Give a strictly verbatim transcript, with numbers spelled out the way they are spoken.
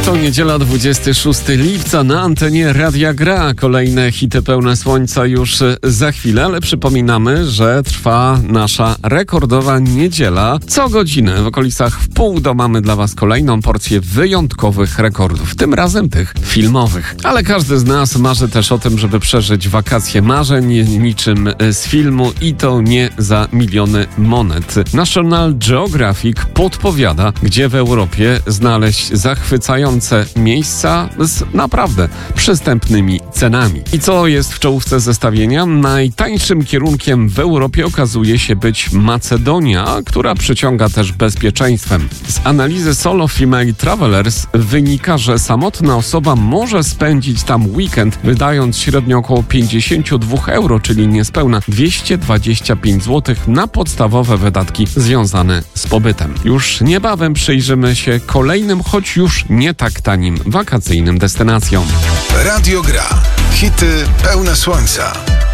To niedziela dwudziestego szóstego lipca na antenie Radia Gra. Kolejne hity pełne słońca już za chwilę, ale przypominamy, że trwa nasza rekordowa niedziela. Co godzinę w okolicach w pół do mamy dla Was kolejną porcję wyjątkowych rekordów, tym razem tych filmowych. Ale każdy z nas marzy też o tym, żeby przeżyć wakacje marzeń niczym z filmu i to nie za miliony monet. National Geographic podpowiada, gdzie w Europie znaleźć zachwycające miejsca z naprawdę przystępnymi cenami. I co jest w czołówce zestawienia? Najtańszym kierunkiem w Europie okazuje się być Macedonia, która przyciąga też bezpieczeństwem. Z analizy Solo Female Travelers wynika, że samotna osoba może spędzić tam weekend, wydając średnio około pięćdziesiąt dwa euro, czyli niespełna dwieście dwadzieścia pięć złotych na podstawowe wydatki związane z pobytem. Już niebawem przyjrzymy się kolejnym, choć już nie tak tanim wakacyjnym destynacjom. Radio Gra. Hity pełne słońca.